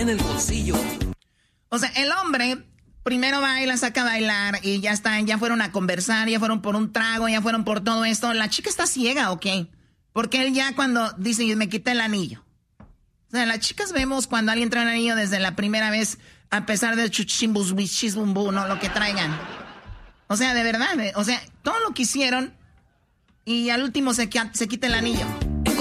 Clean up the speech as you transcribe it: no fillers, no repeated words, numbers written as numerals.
en el bolsillo. O sea, el hombre primero va y la saca a bailar y ya están, ya fueron a conversar, ya fueron por un trago, ya fueron por todo esto. ¿La chica está ciega o qué? Porque él ya cuando dice, me quita el anillo. O sea, las chicas vemos cuando alguien trae un anillo desde la primera vez, a pesar del chuchimbus, no, lo que traigan. O sea, de verdad, o sea, todo lo que hicieron y al último se quita el anillo.